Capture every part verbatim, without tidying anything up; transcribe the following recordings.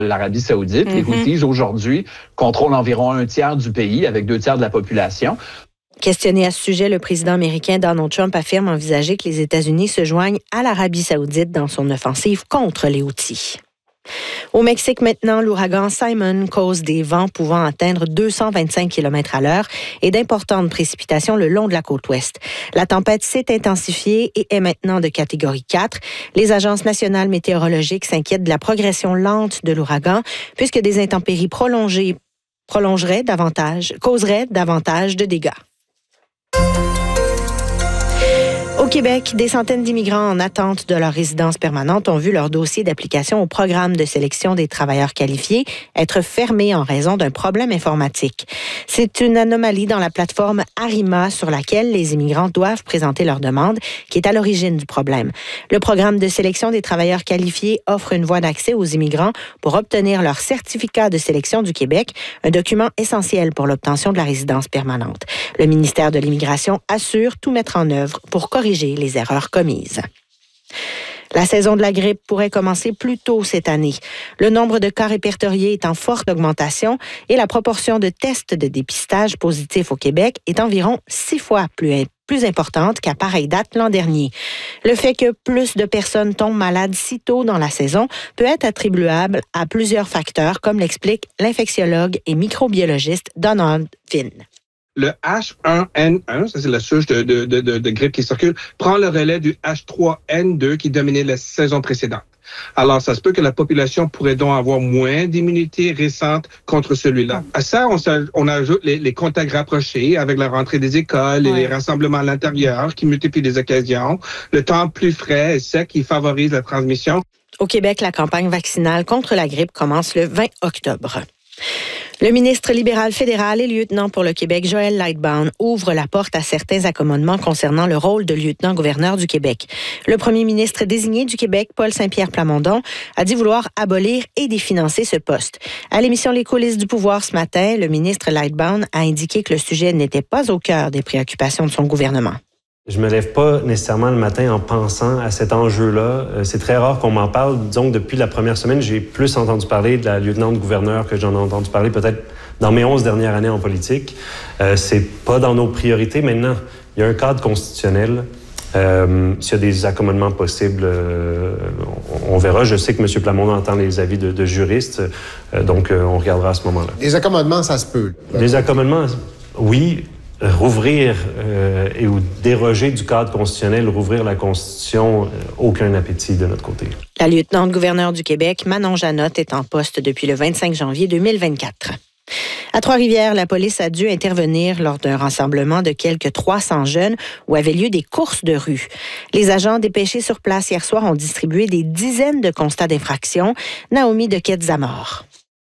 l'Arabie saoudite. Mm-hmm. Les Houthis, aujourd'hui, contrôlent environ un tiers du pays, avec deux tiers de la population. Questionné à ce sujet, le président américain Donald Trump affirme envisager que les États-Unis se joignent à l'Arabie saoudite dans son offensive contre les Houthis. Au Mexique maintenant, l'ouragan Simon cause des vents pouvant atteindre deux cent vingt-cinq kilomètres à l'heure et d'importantes précipitations le long de la côte ouest. La tempête s'est intensifiée et est maintenant de catégorie quatre. Les agences nationales météorologiques s'inquiètent de la progression lente de l'ouragan puisque des intempéries prolongées prolongeraient davantage, causeraient davantage de dégâts. Au Québec, des centaines d'immigrants en attente de leur résidence permanente ont vu leur dossier d'application au programme de sélection des travailleurs qualifiés être fermé en raison d'un problème informatique. C'est une anomalie dans la plateforme Arima sur laquelle les immigrants doivent présenter leur demande qui est à l'origine du problème. Le programme de sélection des travailleurs qualifiés offre une voie d'accès aux immigrants pour obtenir leur certificat de sélection du Québec, un document essentiel pour l'obtention de la résidence permanente. Le ministère de l'Immigration assure tout mettre en œuvre pour corriger les erreurs commises. La saison de la grippe pourrait commencer plus tôt cette année. Le nombre de cas répertoriés est en forte augmentation et la proportion de tests de dépistage positifs au Québec est environ six fois plus, plus importante qu'à pareille date l'an dernier. Le fait que plus de personnes tombent malades si tôt dans la saison peut être attribuable à plusieurs facteurs, comme l'explique l'infectiologue et microbiologiste Donald Finn. Le H un N un, ça c'est la souche de, de, de, de grippe qui circule, prend le relais du H trois N deux qui dominait la saison précédente. Alors, ça se peut que la population pourrait donc avoir moins d'immunité récente contre celui-là. À ça, on, on ajoute les, les contacts rapprochés avec la rentrée des écoles et ouais. les rassemblements à l'intérieur qui multiplient les occasions, le temps plus frais et sec qui favorise la transmission. Au Québec, la campagne vaccinale contre la grippe commence le vingt octobre. Le ministre libéral fédéral et lieutenant pour le Québec, Joël Lightbound, ouvre la porte à certains accommodements concernant le rôle de lieutenant-gouverneur du Québec. Le premier ministre désigné du Québec, Paul Saint-Pierre Plamondon, a dit vouloir abolir et définancer ce poste. À l'émission Les coulisses du pouvoir ce matin, le ministre Lightbound a indiqué que le sujet n'était pas au cœur des préoccupations de son gouvernement. Je me lève pas nécessairement le matin en pensant à cet enjeu-là. C'est très rare qu'on m'en parle. Disons que depuis la première semaine, j'ai plus entendu parler de la lieutenant-gouverneur que j'en ai entendu parler peut-être dans mes onze dernières années en politique. Euh, c'est pas dans nos priorités. Maintenant, il y a un cadre constitutionnel. Euh, s'il y a des accommodements possibles, euh, on, on verra. Je sais que M. Plamondon entend les avis de, de juristes, euh, donc euh, on regardera à ce moment-là. Des accommodements, ça se peut. Des accommodements, oui. Rouvrir euh, et ou déroger du cadre constitutionnel, rouvrir la Constitution, euh, aucun appétit de notre côté. La lieutenant-gouverneur du Québec, Manon Janotte, est en poste depuis le vingt-cinq janvier deux mille vingt-quatre. À Trois-Rivières, la police a dû intervenir lors d'un rassemblement de quelques trois cents jeunes où avaient lieu des courses de rue. Les agents dépêchés sur place hier soir ont distribué des dizaines de constats d'infraction. Naomi de Quetzamor.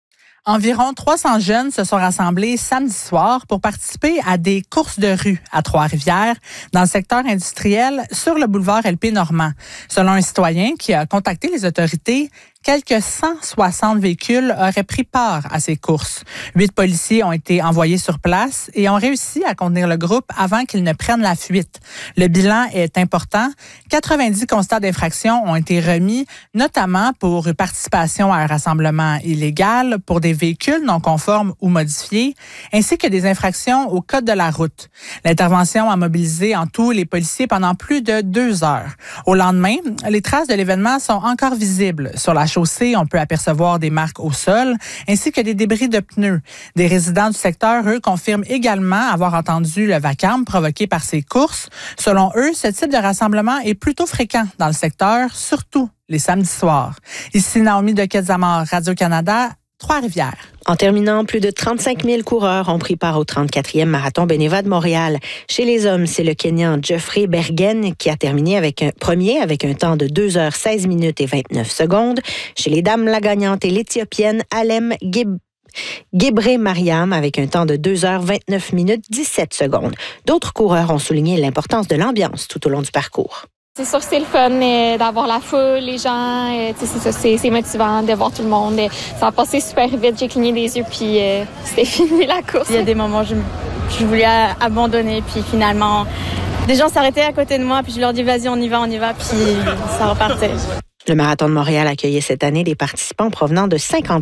Environ trois cents jeunes se sont rassemblés samedi soir pour participer à des courses de rue à Trois-Rivières, dans le secteur industriel, sur le boulevard L P Normand. Selon un citoyen qui a contacté les autorités, quelques cent soixante véhicules auraient pris part à ces courses. Huit policiers ont été envoyés sur place et ont réussi à contenir le groupe avant qu'ils ne prennent la fuite. Le bilan est important. quatre-vingt-dix constats d'infraction ont été remis, notamment pour participation à un rassemblement illégal, pour des véhicules non conformes ou modifiés, ainsi que des infractions au code de la route. L'intervention a mobilisé en tout les policiers pendant plus de deux heures. Au lendemain, les traces de l'événement sont encore visibles sur la chaussée. On peut apercevoir des marques au sol, ainsi que des débris de pneus. Des résidents du secteur, eux, confirment également avoir entendu le vacarme provoqué par ces courses. Selon eux, ce type de rassemblement est plutôt fréquent dans le secteur, surtout les samedis soirs. Ici Naomi de Quetzamor, Radio-Canada, Trois-Rivières. En terminant, plus de trente-cinq mille coureurs ont pris part au trente-quatrième marathon Beneva de Montréal. Chez les hommes, c'est le Kenyan Geoffrey Bergen qui a terminé avec un premier avec un temps de deux heures seize minutes et vingt-neuf secondes. Chez les dames, la gagnante est l'Éthiopienne Alem Gib Gebré Mariam avec un temps de deux heures vingt-neuf minutes dix-sept secondes. D'autres coureurs ont souligné l'importance de l'ambiance tout au long du parcours. C'est sûr que c'est le fun euh, d'avoir la foule, les gens, euh, c'est, ça, c'est, c'est motivant de voir tout le monde. Euh, ça a passé super vite, j'ai cligné des yeux puis euh, c'était fini la course. Il y a des moments où je, je voulais abandonner puis finalement, des gens s'arrêtaient à côté de moi puis je leur dis vas-y on y va, on y va puis ça repartait. Le Marathon de Montréal accueillait cette année des participants provenant de cinquante